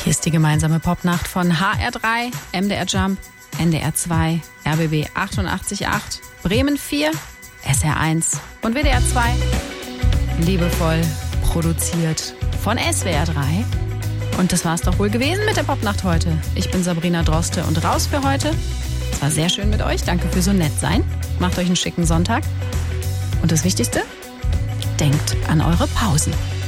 ist die gemeinsame Popnacht von HR3, MDR Jump, NDR 2, RBB 88.8, Bremen 4, SR1 und WDR 2. Liebevoll produziert von SWR 3. Und das war's doch wohl gewesen mit der Popnacht heute. Ich bin Sabrina Droste und raus für heute. Es war sehr schön mit euch. Danke für so nett sein. Macht euch einen schicken Sonntag. Und das Wichtigste, denkt an eure Pausen.